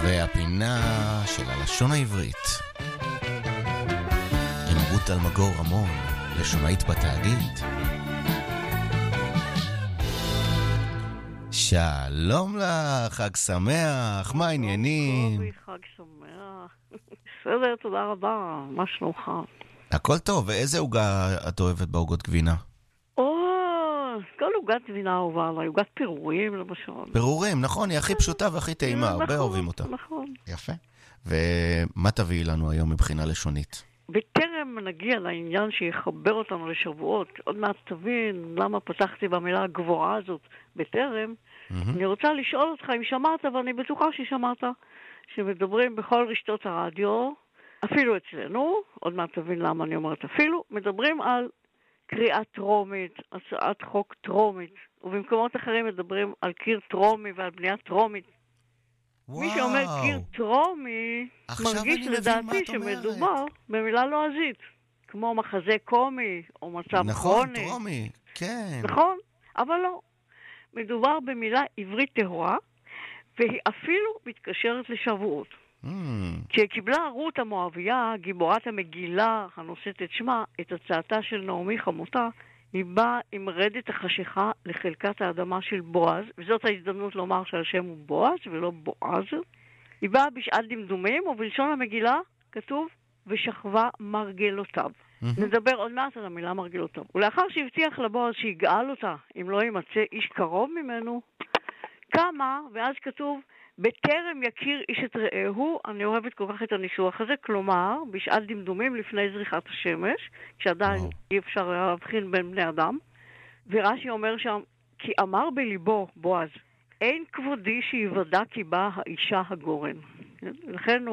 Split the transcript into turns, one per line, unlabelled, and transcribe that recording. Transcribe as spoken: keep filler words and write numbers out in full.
והפינה של הלשון העברית עם רות אלמגור רמון, לשונאית בתאגיד. שלום לך, חג שמח, מה העניינים?
חג שמח. בסדר, תודה רבה, מה שלומך?
הכל טוב, ואיזה עוגה את אוהבת בעוגות גבינה?
או, כל עוגת גבינה אהובה עליי, עוגת פירורים למשל.
פירורים, נכון, היא הכי פשוטה והכי טעימה, הרבה אוהבים אותה.
נכון.
יפה. ומה תביאי לנו היום מבחינה לשונית?
בטרם נגיע לעניין שיחבר אותנו לשבועות, עוד מעט תבין למה פתחתי במילה הגבוהה הזאת בטרם, אני רוצה לשאול אותך אם שמעת, ואני בטוחה ששמעת, שמדברים בכל רשתות הרדיו, אפילו אצלנו, עוד מעט תבין למה אני אומרת אפילו, מדברים על קריאה טרומית, הצעת חוק טרומית, ובמקומות אחרים מדברים על קיר טרומי ועל בנייה טרומית. וואו. מי שאומר קיר טרומי, מרגיש לדעתי שמדובר במילה לועזית, כמו מחזה קומי או מצב
נכון,
כרוני.
נכון, טרומי, כן.
נכון, אבל לא. מדובר במילה עברית טהורה, והיא אפילו מתקשרת לשבועות. Mm. כשקיבלה רות המואביה, גיבורת המגילה הנושאת את שמה, את הצעתה של נעמי חמותה, היא באה עם רדת החשיכה לחלקת האדמה של בועז, וזאת ההזדמנות לומר שהשם הוא בועז ולא בועז. היא באה בשעת דמדומים, ובלשון המגילה כתוב, ושכבה מרגלותיו. Mm-hmm. נדבר עוד מעט על המילה מרגלותיו. ולאחר שהבטיח לבועז שיגאל אותה, אם לא יימצא איש קרוב ממנו, כמה, ואז כתוב, בטרם יכיר איש את רעהו, אני אוהבת כל כך את הניסוח הזה, כלומר, בשעת דמדומים לפני זריחת השמש, כשעדיין wow. אי אפשר להבחין בין בני אדם, ורש"י אומר שם, כי אמר בליבו, בועז, אין כבודי שיוודע כי באה האישה הגורן. לכן